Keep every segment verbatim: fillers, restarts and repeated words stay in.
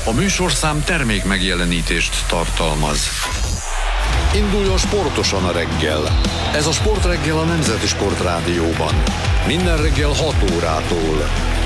A műsorszám termék megjelenítést tartalmaz. Induljon sportosan a reggel. Ez a Sportreggel a Nemzeti Sportrádióban. Minden reggel hat órától.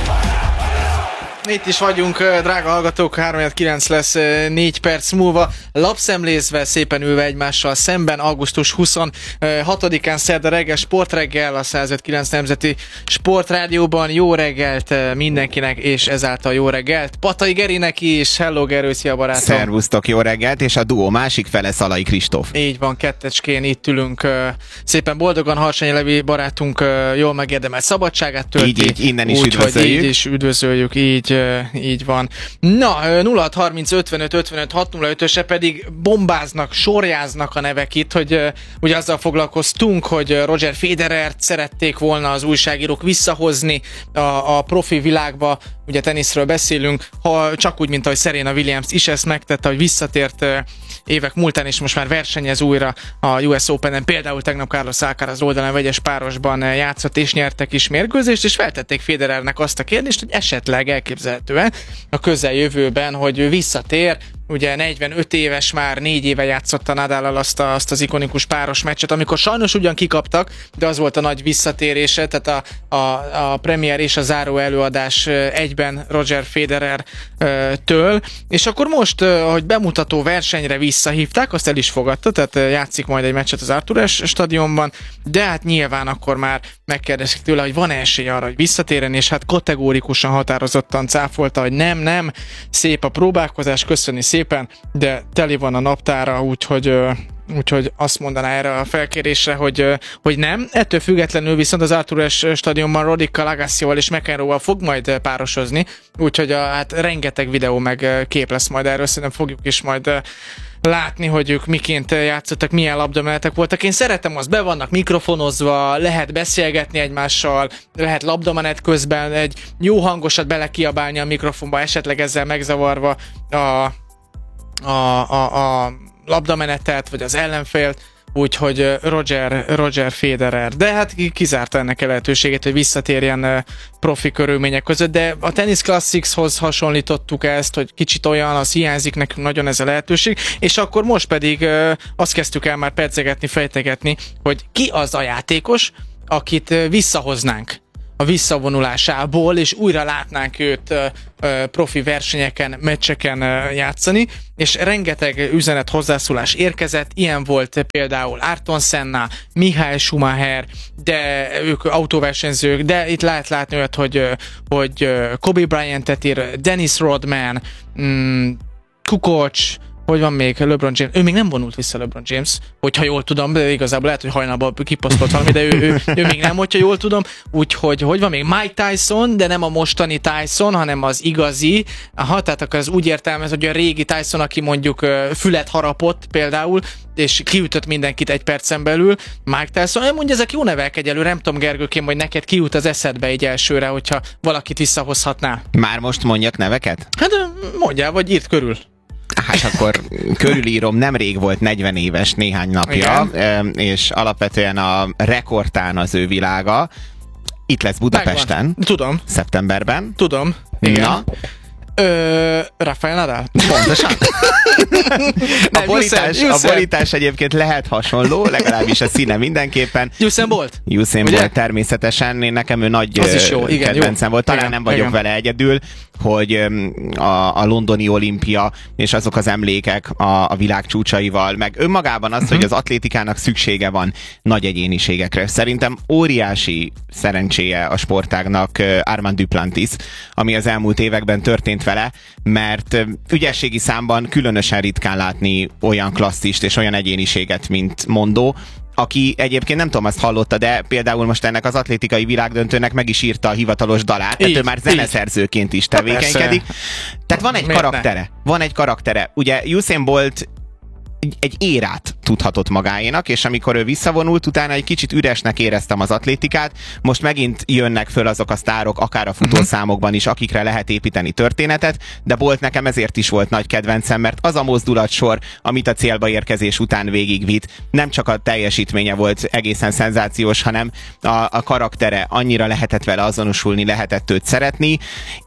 Itt is vagyunk, drága hallgatók, három kilenc lesz négy perc múlva, lapszemlézve, szépen ülve egymással szemben, augusztus huszonhatodikán szerda reggel, Sportreggel a száz öt kilenc Nemzeti Sportrádióban. Jó reggelt mindenkinek, és ezáltal jó reggelt Patai Gerinek is. Hello Gerő, szia barátom! Szervusztok, jó reggelt, és a duó másik fele Szalai Kristóf. Így van, kettecskén itt ülünk, szépen boldogan, Harsányi Levi barátunk jól megérdemelt szabadságát tölti. Így, így, innen is úgy, üdvözöljük. Így is üdvözöljük, így így van. Na, nulla hat harminc ötvenöt ötvenöt hat nulla ötöse pedig bombáznak, sorjáznak a nevek itt, hogy ugye azzal foglalkoztunk, hogy Roger Federert szerették volna az újságírók visszahozni a, a profi világba, ugye teniszről beszélünk, ha, csak úgy, mint ahogy Serena Williams is ezt megtette, hogy visszatért évek múltán, és most már versenyez újra a U S Openen, például tegnap Carlos Alcaraz oldalán vegyes párosban játszott, és nyertek is mérkőzést, és feltették Federernek azt a kérdést, hogy esetleg elképzelhetően a közeljövőben, hogy visszatér, ugye negyvenöt éves már, négy éve játszott a Nadállal azt, a, azt az ikonikus páros meccset, amikor sajnos ugyan kikaptak, de az volt a nagy visszatérése, tehát a, a, a premier és a záró előadás egyben Roger Federer-től, és akkor most, hogy bemutató versenyre visszahívták, azt el is fogadta, tehát játszik majd egy meccset az Arthur Ashe stadionban, de hát nyilván akkor már megkérdezik tőle, hogy van esély arra, hogy visszatérjen, és hát kategórikusan, határozottan cáfolta, hogy nem, nem, szép a próbálkozás, köszöni szépen, de teli van a naptára, úgyhogy, úgyhogy azt mondaná erre a felkérésre, hogy, hogy nem. Ettől függetlenül viszont az Arthur Ashe stadionban Rodikkal, Agassival és McEnroe-val fog majd párosozni, úgyhogy a, hát rengeteg videó meg kép lesz majd erről, szerintem fogjuk is majd látni, hogy ők miként játszottak, milyen labdamenetek voltak. Én szeretem, azt be vannak mikrofonozva, lehet beszélgetni egymással, lehet labdamenet közben egy jó hangosat belekiabálni a mikrofonba, esetleg ezzel megzavarva a, a, a, a labdamenetet, vagy az ellenfélt, úgyhogy Roger, Roger Federer. De hát kizárta ennek a lehetőségét, hogy visszatérjen profi körülmények között, de a Tennis Classicshoz hasonlítottuk ezt, hogy kicsit olyan, az hiányzik nekünk nagyon ez a lehetőség, és akkor most pedig azt kezdtük el már pedzegetni, fejtegetni, hogy ki az a játékos, akit visszahoznánk a visszavonulásából, és újra látnánk őt ö, ö, profi versenyeken, meccseken ö, játszani, és rengeteg üzenet, hozzászólás érkezett, ilyen volt például Ayrton Senna, Michael Schumacher, de ők autóversenyzők, de itt lehet látni olyat, hogy, hogy Kobe Bryant-et ír, Dennis Rodman, mm, Kukoc, hogy van még LeBron James, ő még nem vonult vissza LeBron James, hogyha jól tudom, de igazából lehet, hogy hajnalban kiposztolt valami, de ő, ő, ő még nem, hogyha jól tudom, úgyhogy hogy van még Mike Tyson, de nem a mostani Tyson, hanem az igazi, aha, tehát akkor az úgy értelmez, hogy a régi Tyson, aki mondjuk fület harapott például, és kiütött mindenkit egy percen belül, Mike Tyson, mondja, ezek jó nevek egyelőre, nem tudom, Gergőkém, hogy neked kiút az eszedbe egy elsőre, hogyha valakit visszahozhatnál. Már most mondjak neveket? Hát mondjál, vagy írt körül. Hát akkor körülírom, nemrég volt negyven éves néhány napja, igen, és alapvetően a rekordtán az ő világa. Itt lesz Budapesten. Megvan. Tudom. Szeptemberben. Tudom. Igen. Na? Ö, Rafael Nadal? Pontosan. Nem, a, borítás, Usain, a Usain. borítás egyébként lehet hasonló, legalábbis a színe mindenképpen. Usain Bolt? Usain Bolt természetesen, én nekem ő nagy jó, igen, kedvencem jó. volt, talán igen, nem vagyok igen. vele egyedül, hogy a, a londoni olimpia és azok az emlékek a, a világ csúcsaival, meg önmagában az, uh-huh. hogy az atlétikának szüksége van nagy egyéniségekre. Szerintem óriási szerencséje a sportágnak Armand Duplantis, ami az elmúlt években történt vele, mert ügyességi számban különösen ritkán látni olyan klasszist és olyan egyéniséget, mint Mondó, aki egyébként nem tudom, azt hallotta, de például most ennek az atlétikai világdöntőnek meg is írta a hivatalos dalát, tehát ő már zeneszerzőként is tevékenykedik. Tehát van egy Miért karaktere. Ne? Van egy karaktere. Ugye Usain Bolt egy, egy érát tudhatott magáénak, és amikor ő visszavonult, utána egy kicsit üresnek éreztem az atlétikát, most megint jönnek föl azok a sztárok, akár a futószámokban is, akikre lehet építeni történetet, de Bolt nekem ezért is volt nagy kedvencem, mert az a mozdulatsor, amit a célba érkezés után végigvitt, nem csak a teljesítménye volt egészen szenzációs, hanem a, a karaktere, annyira lehetett vele azonosulni, lehetett őt szeretni,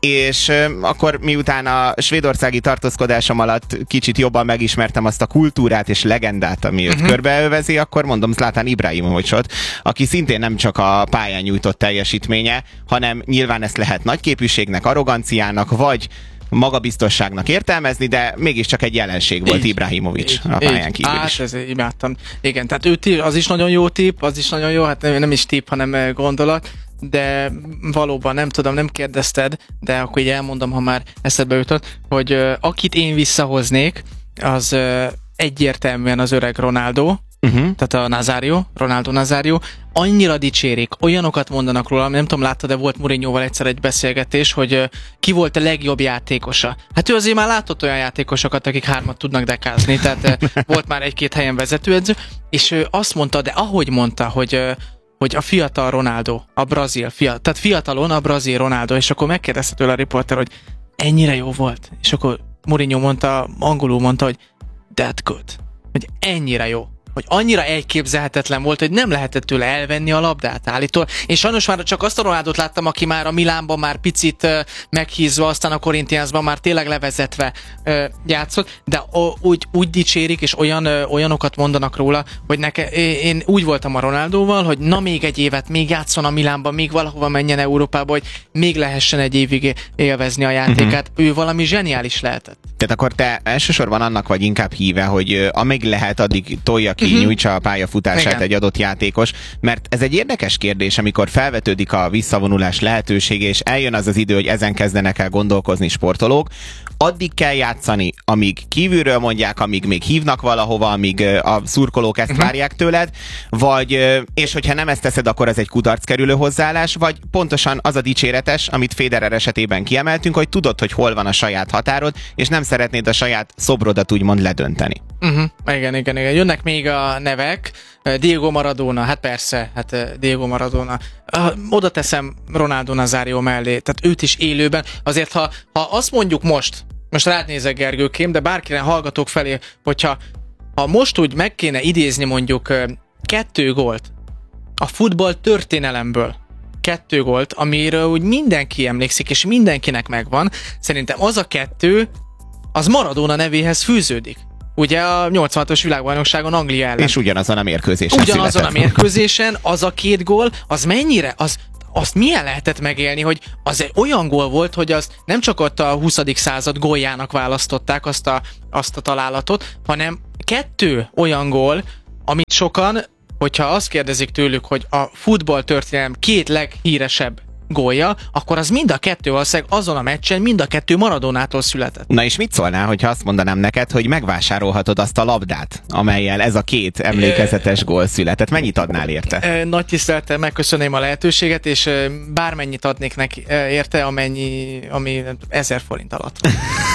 és akkor miután a svédországi tartózkodásom alatt kicsit jobban megismertem azt a kultúrát és legendát, ami őt uh-huh. körbeövezi, akkor mondom Zlatan Ibrahimovićot, aki szintén nem csak a pályán nyújtott teljesítménye, hanem nyilván ezt lehet nagyképűségnek, arroganciának, vagy magabiztosságnak értelmezni, de mégiscsak egy jelenség volt Ibrahimović a pályán kívül is. Hát, ezért imádtam. Igen, tehát ő az is nagyon jó tipp, az is nagyon jó, hát nem is tipp, hanem gondolat, de valóban nem tudom, nem kérdezted, de akkor így elmondom, ha már eszedbe jutott, hogy uh, akit én visszahoznék, az uh, egyértelműen az öreg Ronaldo, uh-huh. tehát a Nazario, Ronaldo Nazario, annyira dicsérik, olyanokat mondanak róla, nem tudom, láttad, de volt Mourinhoval egyszer egy beszélgetés, hogy uh, ki volt a legjobb játékosa. Hát ő azért már látott olyan játékosokat, akik hármat tudnak dekázni, tehát uh, volt már egy-két helyen vezetőedző, és uh, azt mondta, de ahogy mondta, hogy uh, hogy a fiatal Ronaldo, a brazil, fiatal, tehát fiatalon a brazil Ronaldo, és akkor megkérdezte tőle a riporter, hogy ennyire jó volt. És akkor Mourinho mondta, angolul mondta, hogy that good. Hogy ennyire jó. Hogy annyira elképzelhetetlen volt, hogy nem lehetett tőle elvenni a labdát állítólag. Én sajnos már csak azt a Ronaldot láttam, aki már a Milánban már picit uh, meghízva, aztán a Corinthiansban már tényleg levezetve uh, játszott, de o, úgy, úgy dicsérik, és olyan, uh, olyanokat mondanak róla, hogy neke, én úgy voltam a Ronaldóval, hogy na még egy évet, még játszon a Milánban, még valahova menjen Európába, hogy még lehessen egy évig élvezni a játékát. Uh-huh. Ő valami zseniális lehetett. Tehát akkor te elsősorban annak vagy inkább híve, hogy uh, amíg lehet, addig tolja ki, uh-huh. nyújtsa a pályafutását Igen. egy adott játékos, mert ez egy érdekes kérdés, amikor felvetődik a visszavonulás lehetősége, és eljön az az idő, hogy ezen kezdenek el gondolkozni sportolók, addig kell játszani, amíg kívülről mondják, amíg még hívnak valahova, amíg a szurkolók ezt uh-huh. várják tőled, vagy, és hogyha nem ezt teszed, akkor ez egy kudarc kerülő hozzáállás, vagy pontosan az a dicséretes, amit Federer esetében kiemeltünk, hogy tudod, hogy hol van a saját határod, és nem szeretnéd a saját szobrodat úgymond ledönteni. Uh-huh. Igen, igen, igen. Jönnek még a nevek. Diego Maradona, hát persze, hát Diego Maradona. Oda teszem Ronaldo Nazario mellé, tehát őt is élőben. Azért, ha, ha azt mondjuk most, most rád nézek Gergőkém, de bárkire hallgatók felé, hogyha ha most úgy meg kéne idézni mondjuk kettő gólt a futball történelemből, kettő gólt, amiről úgy mindenki emlékszik, és mindenkinek megvan, szerintem az a kettő, az Maradona nevéhez fűződik. Ugye a nyolcvanhatos világbajnokságon Anglia ellen. És ugyanazon a mérkőzésen Ugyanazon született. a mérkőzésen, az a két gól, az mennyire, az, azt milyen lehetett megélni, hogy az egy olyan gól volt, hogy az nem csak ott a huszadik század góljának választották azt a, azt a találatot, hanem kettő olyan gól, amit sokan, hogyha azt kérdezik tőlük, hogy a futball történelem két leghíresebb gólja, akkor az mind a kettő valószínűleg azon a meccsen mind a kettő Maradonától született. Na és mit szólnál, hogyha azt mondanám neked, hogy megvásárolhatod azt a labdát, amellyel ez a két emlékezetes gól született? Mennyit adnál érte? Nagy tisztelettel megköszönném a lehetőséget, és bármennyit adnék neki érte, amennyi, ami ezer forint alatt van.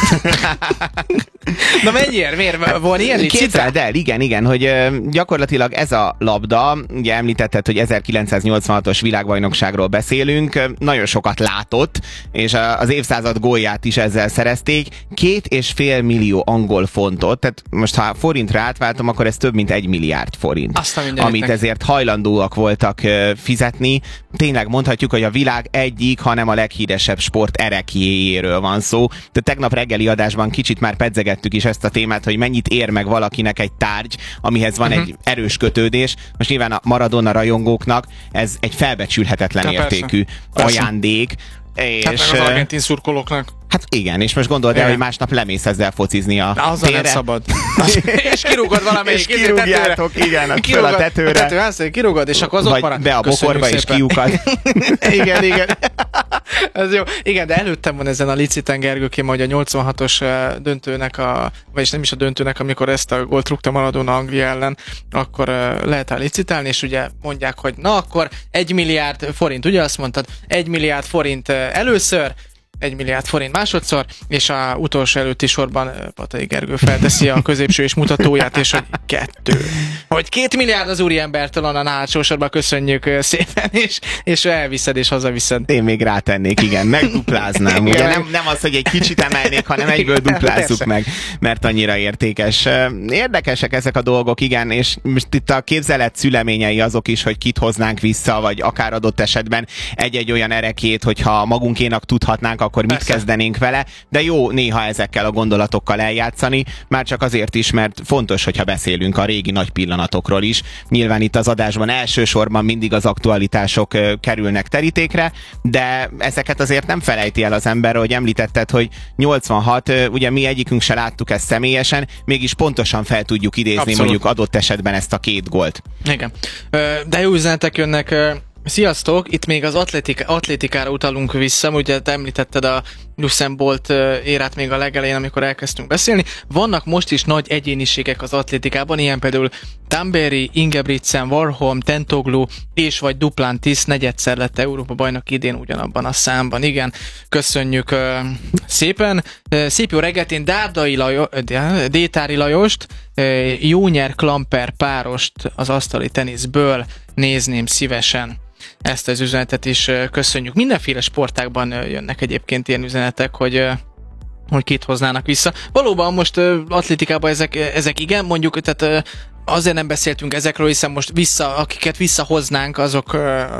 Na mennyiért? Miért van ilyen? Képzeld el, igen, igen, hogy gyakorlatilag ez a labda, ugye említetted, hogy ezerkilencszáznyolcvanhatos világbajnokságról beszélünk, nagyon sokat látott, és az évszázad gólját is ezzel szerezték. Két és fél millió angol fontot, tehát most ha forintra átváltom, akkor ez több mint egy milliárd forint, amit ezért hajlandóak voltak fizetni. Tényleg mondhatjuk, hogy a világ egyik, hanem a leghíresebb sport ereklyéjéről van szó. De tegnap reggeli adásban kicsit már pedzegettük is ezt a témát, hogy mennyit ér meg valakinek egy tárgy, amihez van uh-huh. egy erős kötődés. Most nyilván a Maradona rajongóknak ez egy felbecsülhetetlen ja, értékű persze. ajándék. És, hát meg az argentin szurkolóknak. Hát igen, és most gondold el, hogy másnap lemész ezzel focizni a azzal nem szabad. És kirúgod valamelyik és kirúgjátok, igen, a föl a tetőre. A tető, azt, kirúgod, és akkor az ott marad. Be a bokorba és kiukad. Igen, igen. Ez jó. Igen, de előttem van ezen a liciten, Gergőkém, hogy a nyolcvanhatos döntőnek, a, vagyis nem is a döntőnek, amikor ezt a gólt rúgta Maradona Anglia ellen, akkor lehet el licitálni, és ugye mondják, hogy na akkor egy milliárd forint, ugye azt mondtad, egy milliárd forint először, egy milliárd forint másodszor, és a utolsó előtti sorban Patai Gergő felteszi a középső és mutatóját, és hogy kettő. Hogy két milliárd az úriembertől a hátsó sorban, köszönjük szépen, és, és elviszed, és hazaviszed. Én még rátennék, igen, megdupláznám. Ugye nem, nem az, hogy egy kicsit emelnék, hanem egyből duplázzuk meg, mert annyira értékes. Érdekesek ezek a dolgok, igen, és most itt a képzelet szüleményei azok is, hogy kit hoznánk vissza, vagy akár adott esetben egy-egy olyan erekét, hogyha magunkénak tudhatnánk, akkor mit Persze. kezdenénk vele, de jó néha ezekkel a gondolatokkal eljátszani, már csak azért is, mert fontos, hogyha beszélünk a régi nagy pillanatokról is. Nyilván itt az adásban elsősorban mindig az aktualitások kerülnek terítékre, de ezeket azért nem felejti el az ember, hogy említetted, hogy nyolcvanhat, ugye mi egyikünk se láttuk ezt személyesen, mégis pontosan fel tudjuk idézni Abszolút. mondjuk adott esetben ezt a két gólt. Igen. De jó üzenetek jönnek. Sziasztok! Itt még az atlétik, atlétikára utalunk vissza, ugye te említetted a Usain Bolt érát még a legelején, amikor elkezdtünk beszélni. Vannak most is nagy egyéniségek az atlétikában, ilyen például Tamberi, Ingebrigtsen, Warholm, Tentoglou és vagy Duplantis negyedszer lett Európa bajnok idén ugyanabban a számban. Igen, köszönjük uh, szépen. Uh, szép jó reggelt, én Dárdai Lajos, Détári Lajost, uh, Jónyer Klamper párost az asztali teniszből nézném szívesen. Ezt az üzenetet is köszönjük. Mindenféle sportágban jönnek egyébként ilyen üzenetek, hogy, hogy kit hoznának vissza. Valóban most atlétikában ezek, ezek igen, mondjuk, tehát azért nem beszéltünk ezekről, hiszen most vissza, akiket visszahoznánk, azok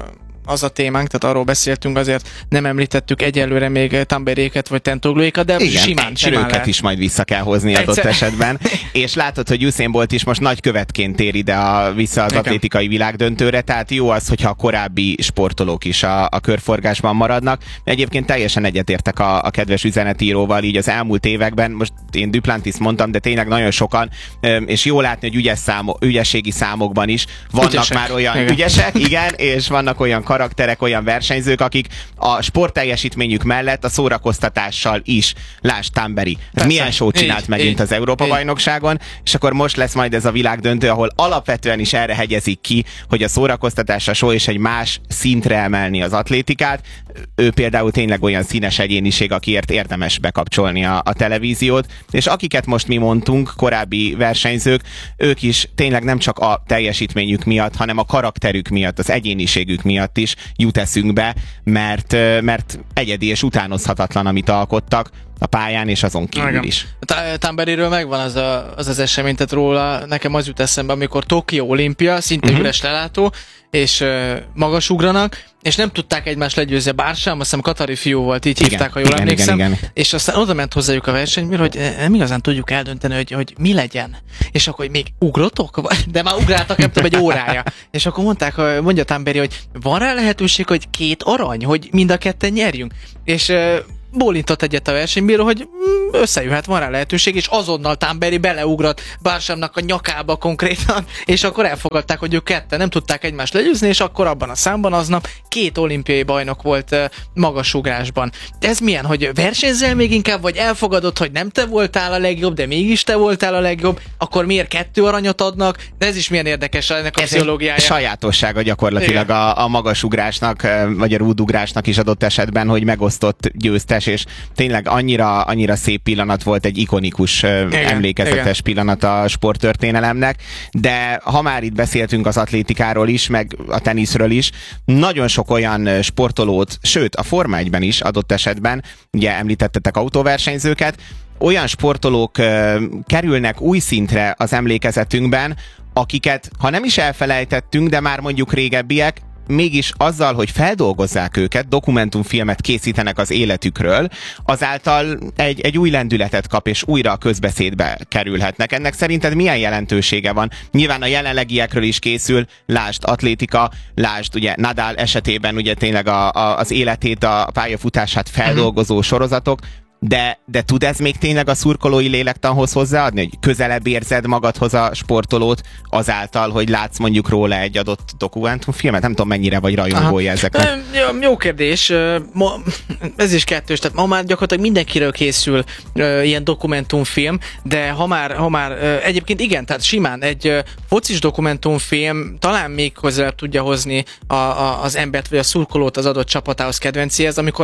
az a témánk, tehát arról beszéltünk, azért nem említettük egyelőre még Tamberéket vagy Tentogluékat, de igen, simán, simán őket lehet. Is majd vissza kell hozni adott Egyszer. esetben. És látod, hogy Usain Bolt is most nagy követként tér ide a, vissza az igen. atlétikai világdöntőre, tehát jó az, hogyha a korábbi sportolók is a, a körforgásban maradnak. Egyébként teljesen egyetértek a, a kedves üzenetíróval, így az elmúlt években, most én Duplantis mondtam, de tényleg nagyon sokan, és jó látni, hogy ügyes számok, ügyességi számokban is vannak ügyesek. Már olyan igen. ügyesek, igen, és vannak olyan karakterek, olyan versenyzők, akik a sportteljesítményük mellett a szórakoztatással is. Lásd Tamberi. Milyen sót csinált így, megint így, az Európa-bajnokságon, és akkor most lesz majd ez a világdöntő, ahol alapvetően is erre hegyezik ki, hogy a szórakoztatás, a show és egy más szintre emelni az atlétikát. Ő például tényleg olyan színes egyéniség, akiért érdemes bekapcsolni a, a televíziót, és akiket most mi mondtunk, korábbi versenyzők, ők is tényleg nem csak a teljesítményük miatt, hanem a karakterük miatt, az egyéniségük miatt is jut eszünkbe, mert, mert egyedi és utánozhatatlan, amit alkottak a pályán és azon kívül Igen. is. Tamberiről megvan az, a, az az esemény, tehát róla nekem az jut eszembe, amikor Tokió olimpia, szinte uh-huh. üres lelátó, és uh, magasugranak, és nem tudták egymást legyőzni, bár sem, azt hiszem Katari fiú volt, így igen, hívták, ha jól igen, emlékszem, igen, igen. és aztán oda ment hozzájuk a versenyműr, hogy nem igazán tudjuk eldönteni, hogy, hogy mi legyen. És akkor, hogy még ugrotok? De már ugráltak, nem tudom, egy órája. És akkor mondták, mondja Tamberi, hogy van rá lehetőség, hogy két arany, hogy mind a ketten nyerjünk. És uh, bólintott egyet a versenybíró, hogy összejöhet, van rá lehetőség, és azonnal Tamberi beleugrott Bársámnak a nyakába konkrétan, és akkor elfogadták, hogy ők ketten nem tudták egymást legyőzni, és akkor abban a számban aznap két olimpiai bajnok volt magasugrásban. De ez milyen, hogy versenyzel még inkább, vagy elfogadod, hogy nem te voltál a legjobb, de mégis te voltál a legjobb, akkor miért kettő aranyat adnak? De ez is milyen érdekes ennek a ez pszichológiája. Sajátossága gyakorlatilag a, a magasugrásnak, vagy a rúdugrásnak is adott esetben, hogy megosztott győztes, és tényleg annyira, annyira szép pillanat volt, egy ikonikus, igen, emlékezetes igen. pillanat a sporttörténelemnek, de ha már itt beszéltünk az atlétikáról is, meg a teniszről is, nagyon sok olyan sportolót, sőt a Forma egyben is adott esetben, ugye említettetek autóversenyzőket, olyan sportolók uh, kerülnek új szintre az emlékezetünkben, akiket, ha nem is elfelejtettünk, de már mondjuk régebbiek, mégis azzal, hogy feldolgozzák őket, dokumentumfilmet készítenek az életükről, azáltal egy, egy új lendületet kap, és újra a közbeszédbe kerülhetnek. Ennek szerinted milyen jelentősége van? Nyilván a jelenlegiekről is készül, lásd atlétika, lásd ugye Nadal esetében ugye tényleg a, a, az életét, a pályafutását feldolgozó sorozatok, De, de tud ez még tényleg a szurkolói lélektanhoz hozzáadni, hogy közelebb érzed magadhoz a sportolót azáltal, hogy látsz mondjuk róla egy adott dokumentumfilmet? Nem tudom, mennyire vagy rajongója ezeknek. Jó, jó kérdés. Ma, ez is kettős, tehát ma már gyakorlatilag mindenkiről készül uh, ilyen dokumentumfilm, de ha már, ha már uh, egyébként igen, tehát simán egy uh, focis dokumentumfilm talán még közelebb tudja hozni a, a, az embert vagy a szurkolót az adott csapatához, kedvencéhez, amikor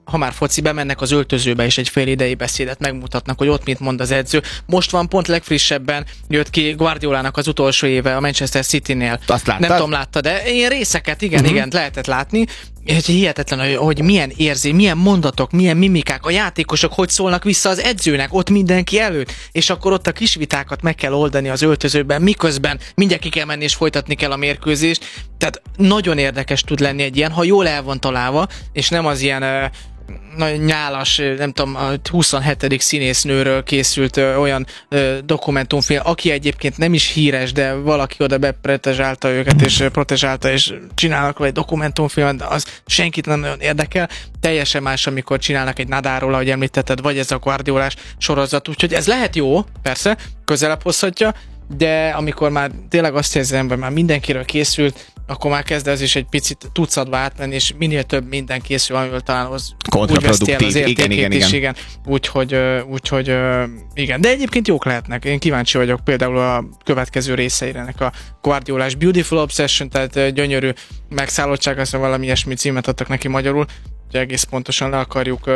ha már foci, bemennek az öltözőbe, és egy fél idei beszédet megmutatnak, hogy ott mit mond az edző. Most van pont legfrissebben, jött ki Guardiolának az utolsó éve a Manchester Citynél. Azt láttad? Nem tudom, látta, de én részeket, igen, uh-huh. igen, lehetett látni. Hihetetlen, hogy, hogy milyen érzi, milyen mondatok, milyen mimikák, a játékosok hogy szólnak vissza az edzőnek, ott mindenki előtt, és akkor ott a kis vitákat meg kell oldani az öltözőben, miközben mindjárt ki kell menni és folytatni kell a mérkőzést. Tehát nagyon érdekes tud lenni egy ilyen, ha jól el van találva, és nem az ilyen uh, nagyon nyálas, nem tudom, a huszonhetedik színésznőről készült ö, olyan ö, dokumentumfilm, aki egyébként nem is híres, de valaki oda beprotezsálta őket, és ö, protezsálta, és csinálnak egy dokumentumfilmet, de az senkit nem nagyon érdekel. Teljesen más, amikor csinálnak egy Nadáról, ahogy említetted, vagy ez a Guardiolás sorozat, úgyhogy ez lehet jó, persze, közelebb hozhatja, de amikor már tényleg azt érzem, hogy már mindenkiről készült, akkor már kezd ez is egy picit tucatba átmenni, és minél több minden készül, amivel talán az úgy veszti el az értékét igen, igen, is, igen. igen. Úgyhogy, úgyhogy igen. De egyébként jók lehetnek. Én kíváncsi vagyok például a következő részeire ennek a Guardiolás Beautiful Obsession, tehát gyönyörű megszállottság, azt valami ilyesmi címet adtak neki magyarul, hogy egész pontosan le akarjuk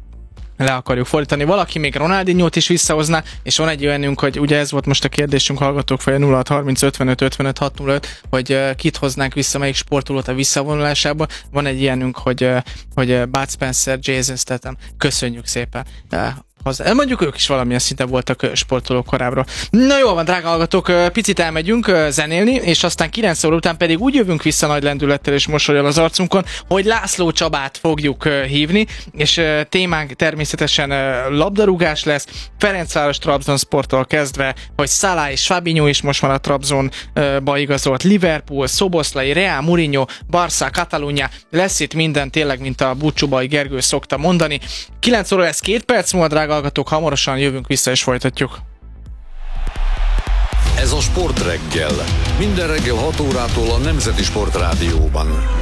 le akarjuk fordítani. Valaki még Ronaldinho-t is visszahozná, és van egy olyanunk, hogy ugye ez volt most a kérdésünk, hallgatók fel nulla hat harminc ötvenöt ötvenöt hat nulla öt, hogy uh, kit hoznánk vissza, melyik sportolót a visszavonulásába. Van egy ilyenünk, hogy, uh, hogy uh, Bud Spencer, Jason Statham. Köszönjük szépen. Uh, Hozzá. Mondjuk ők is valamilyen szinten voltak sportolók korábbra. Na jól van, drága hallgatók, picit elmegyünk zenélni, és aztán kilenc óra után pedig úgy jövünk vissza nagy lendülettel és mosollyal az arcunkon, hogy László Csabát fogjuk hívni, és témánk természetesen labdarúgás lesz, Ferencváros Trabzonsporttól kezdve, hogy Salah és Fabinho is most van a Trabzonba igazolt, Liverpool, Szoboszlai, Real, Mourinho, Barca, Catalunya, lesz itt minden tényleg, mint a Búcsúbai Gergő szokta mondani. kilenc óra lesz két perc múlva, drága hallgatók, hamarosan jövünk vissza és folytatjuk. Ez a Sportreggel. Minden reggel hat órától a Nemzeti Sportrádióban.